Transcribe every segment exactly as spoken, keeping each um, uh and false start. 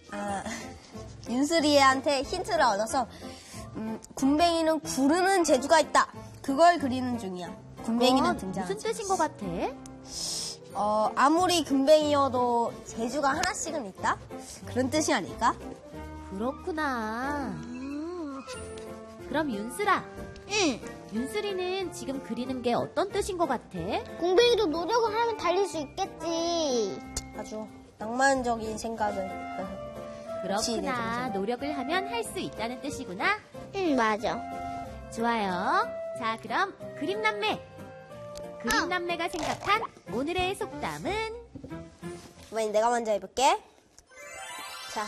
아, 윤슬이한테 힌트를 얻어서 음, 군뱅이는 구르는 재주가 있다. 그걸 그리는 중이야. 군뱅이는 등장. 무슨 뜻인 것 같아? 어, 아무리 군뱅이여도 재주가 하나씩은 있다? 그런 뜻이 아닐까? 그렇구나. 그럼 윤슬아. 응. 윤슬이는 지금 그리는 게 어떤 뜻인 것 같아? 군뱅이도 노력을 하면 달릴 수 있겠지. 아주 낭만적인 생각을. 그렇구나. 노력을 하면 할 수 있다는 뜻이구나. 응, 맞아. 좋아요. 자, 그럼 그림남매. 그림남매가 생각한 오늘의 속담은? 이번엔 내가 먼저 해볼게. 자,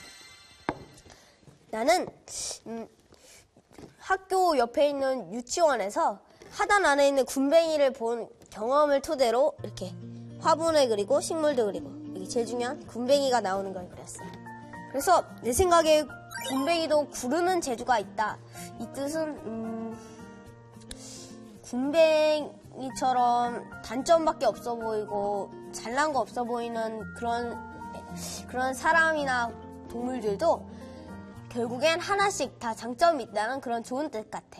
나는 음, 학교 옆에 있는 유치원에서 하단 안에 있는 군뱅이를 본 경험을 토대로 이렇게 화분을 그리고 식물도 그리고 여기 제일 중요한 군뱅이가 나오는 걸 그렸어요. 그래서 내 생각에 군뱅이도 구르는 재주가 있다. 이 뜻은 음, 군뱅이처럼 단점밖에 없어 보이고 잘난 거 없어 보이는 그런 그런 사람이나 동물들도 결국엔 하나씩 다 장점이 있다는 그런 좋은 뜻 같아.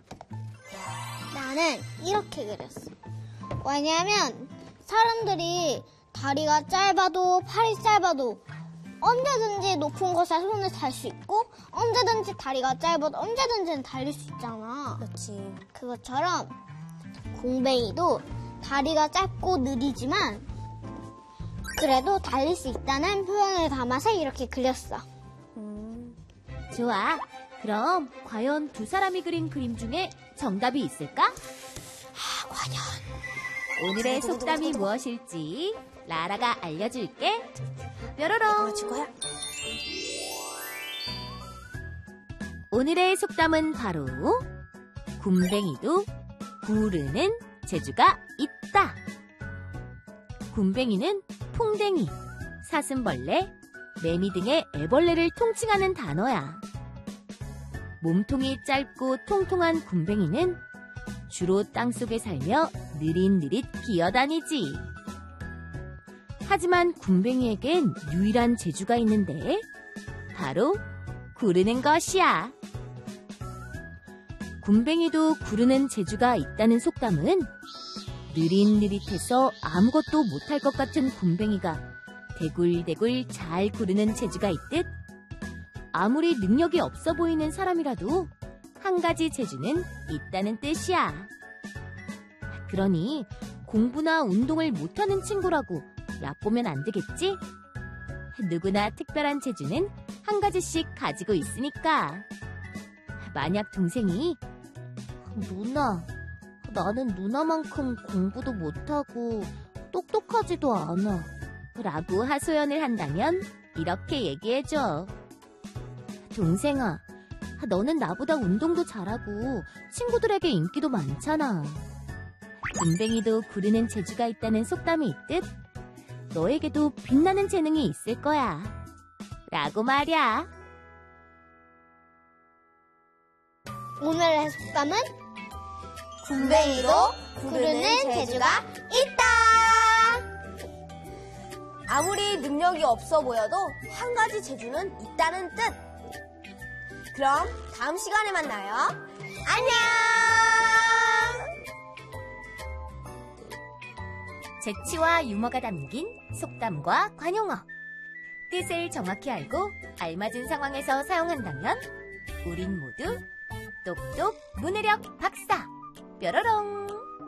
나는 이렇게 그렸어. 왜냐면 사람들이 다리가 짧아도 팔이 짧아도 언제든지 높은 곳에 손을 댈 수 있고 언제든지 다리가 짧아도 언제든지 달릴 수 있잖아. 그렇지. 그것처럼 공뱅이도 다리가 짧고 느리지만 그래도 달릴 수 있다는 표현을 담아서 이렇게 그렸어. 음. 좋아. 그럼 과연 두 사람이 그린 그림 중에 정답이 있을까? 아, 과연. 오늘의 속담이 무엇일지 라라가 알려줄게. 뾰로롱. 맞출 거야? 오늘의 속담은 바로 군뱅이도 구르는 재주가 있다. 군뱅이는 풍뎅이, 사슴벌레, 매미 등의 애벌레를 통칭하는 단어야. 몸통이 짧고 통통한 군뱅이는 주로 땅속에 살며 느릿느릿 기어다니지. 하지만 군뱅이에겐 유일한 재주가 있는데 바로 구르는 것이야. 군뱅이도 구르는 재주가 있다는 속담은 느릿느릿해서 아무것도 못할 것 같은 군뱅이가 대굴대굴 잘 구르는 재주가 있듯 아무리 능력이 없어 보이는 사람이라도 한 가지 재주는 있다는 뜻이야. 그러니 공부나 운동을 못하는 친구라고 얕보면 안 되겠지? 누구나 특별한 재주는 한 가지씩 가지고 있으니까. 만약 동생이 누나, 나는 누나만큼 공부도 못하고 똑똑하지도 않아 라고 하소연을 한다면 이렇게 얘기해줘. 동생아, 너는 나보다 운동도 잘하고 친구들에게 인기도 많잖아. 군뱅이도 구르는 재주가 있다는 속담이 있듯 너에게도 빛나는 재능이 있을 거야 라고 말이야. 오늘의 속담은 군뱅이도 구르는 재주가 있다. 아무리 능력이 없어 보여도 한 가지 재주는 있다는 뜻. 그럼 다음 시간에 만나요. 안녕. 재치와 유머가 담긴 속담과 관용어. 뜻을 정확히 알고 알맞은 상황에서 사용한다면 우린 모두 똑똑 문해력 박사 뾰로롱.